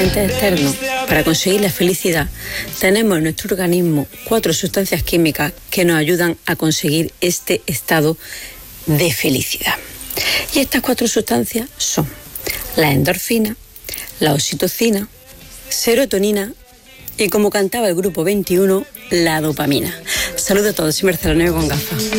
estimulantes externos para conseguir la felicidad, tenemos en nuestro organismo 4 sustancias químicas que nos ayudan a conseguir este estado de felicidad. Y estas 4 sustancias son la endorfina, la oxitocina, serotonina y, como cantaba el grupo 21, la dopamina. Saludos a todos, soy Mercedes Loneo con gafas.